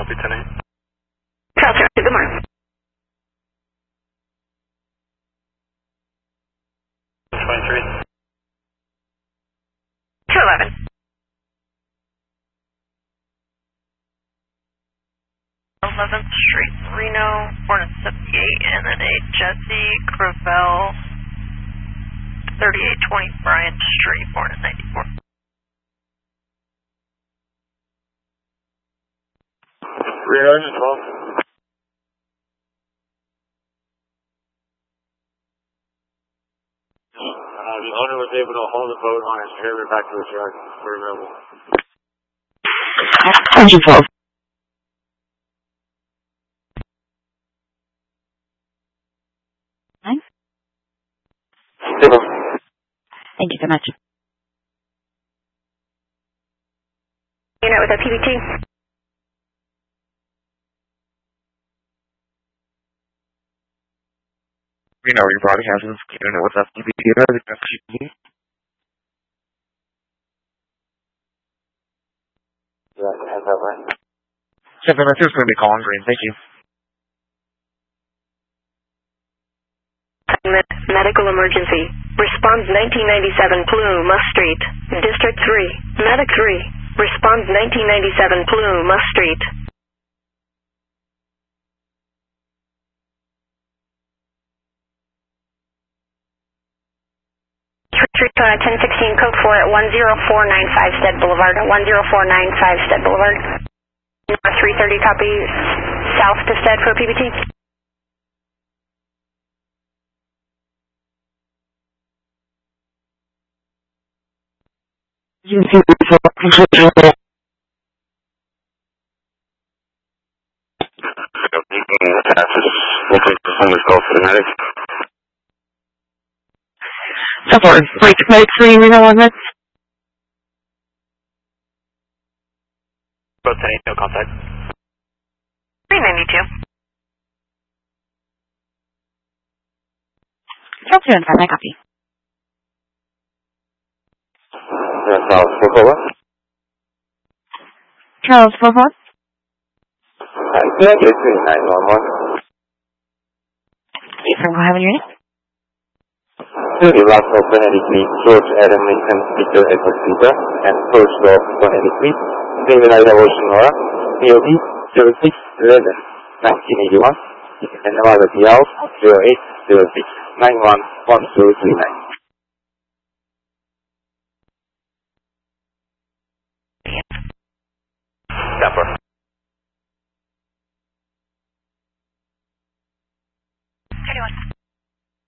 Copy 10-8. Charles, good morning. 23. 211. 11th Street, Reno, Hornet 78, and then a Jesse Crevel, 3820 Bryant Street, Hornet 94. Reno engine 12. The owner was able to hold the boat on his trailer back to his yard. We're available. Engine 12. Thanks. Thank you so much. Unit with a PBT. You know your broadcasting unit with FTBT. Yeah, I have that right. 792 is going to be calling green. Thank you. Medical emergency. Response 1997 Plume, Street. District 3. Medic 3. Response 1997 Plume, Street. Street 1016 code 4 at 10495 Stead Boulevard. 10495 Stead Boulevard. 330 copy south to Stead for PBT. You can see the We'll take the phone call for the medic. So far, break medic 3, Reno 1 med. Both 10-8, no contact. 392. Charles 2 and 5, I copy. Charles 441. Charles 44. Can I get 911? From Ohio Unit. The last of Benedict Mead, George Adam Lincoln, Peter Edward Peter, and first of Benedict Mead, David Ida Ocean Nora, POB 0611 1981, and Nevada PL 0806 911039. Stopper.